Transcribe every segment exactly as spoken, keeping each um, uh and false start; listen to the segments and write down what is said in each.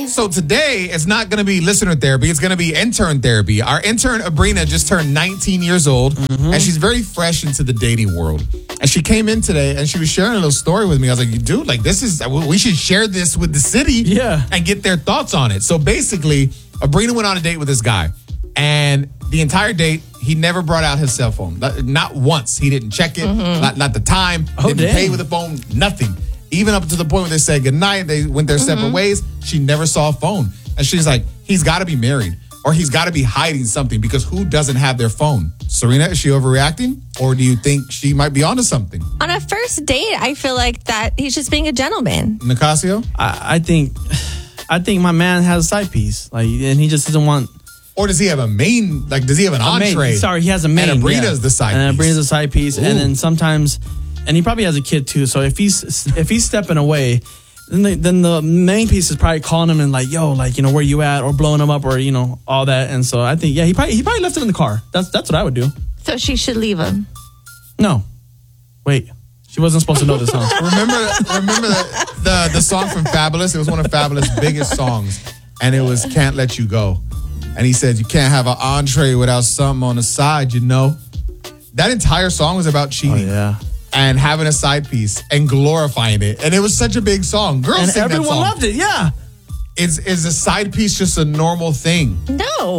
me. So today, it's not going to be listener therapy. It's going to be intern therapy. Our intern, Abrina, just turned nineteen years old, mm-hmm. and she's very fresh into the dating world. And she came in today, and she was sharing a little story with me. I was like, dude, like, this is, we should share this with the city yeah. and get their thoughts on it. So basically, Abrina went on a date with this guy, and the entire date, he never brought out his cell phone. Not once. He didn't check it, mm-hmm. not, not the time, oh, didn't dang. pay with the phone, nothing. Even up to the point where they said goodnight, they went their separate mm-hmm. ways. She never saw a phone. And she's like, he's got to be married or he's got to be hiding something because who doesn't have their phone? Serena, is she overreacting? Or do you think she might be onto something? On a first date, I feel like that he's just being a gentleman. Nicasio? I, I think I think my man has a side piece. Like, and he just doesn't want... Or does he have a main, like, does he have an a entree? Main. Sorry, he has a main. And Abrina's yeah. the side and piece. And Abrina's the side piece. Ooh. And then sometimes... And he probably has a kid too. So if he's if he's stepping away, then the, then the main piece is probably calling him and like, yo, like, you know, where you at, or blowing him up, or, you know, all that. And so I think, yeah, he probably he probably left it in the car. That's that's what I would do. So she should leave him. No, wait, she wasn't supposed to know this song. remember remember the, the the song from Fabulous? It was one of Fabulous' biggest songs, and it was "Can't Let You Go." And he said, "You can't have an entree without something on the side, you know." That entire song was about cheating. Oh, yeah. And having a side piece and glorifying it. And it was such a big song. Girls and sing that everyone song. loved it, yeah. Is is a side piece just a normal thing? No.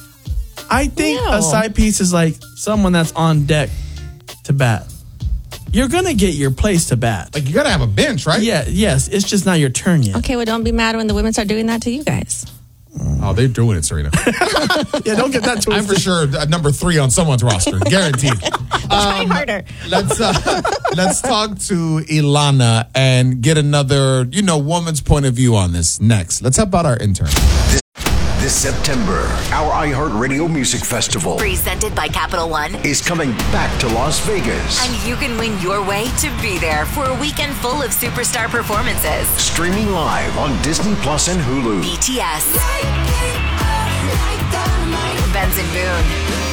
I think no. a side piece is like someone that's on deck to bat. You're going to get your place to bat. Like, you got to have a bench, right? Yeah, yes. It's just not your turn yet. Okay, well, don't be mad when the women start doing that to you guys. Oh, they're doing it, Serena. Yeah, don't get that twisted. I'm for sure uh, number three on someone's roster, guaranteed. Try Um, harder. Let's uh, let's talk to Ilana and get another, you know, woman's point of view on this next. Let's help about our intern. This, this September, our iHeartRadio Music Festival, presented by Capital One, is coming back to Las Vegas. And you can win your way to be there for a weekend full of superstar performances. Streaming live on Disney Plus and Hulu. B T S, Benson Boone,